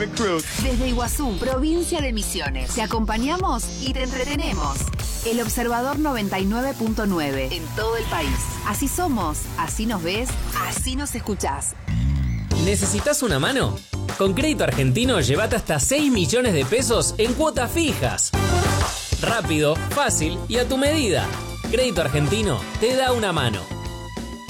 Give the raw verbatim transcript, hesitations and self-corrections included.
Desde Iguazú, provincia de Misiones, te acompañamos y te entretenemos. El Observador noventa y nueve punto nueve en todo el país. Así somos, así nos ves, así nos escuchás. ¿Necesitas una mano? Con Crédito Argentino llévate hasta seis millones de pesos en cuotas fijas. Rápido, fácil y a tu medida. Crédito Argentino te da una mano.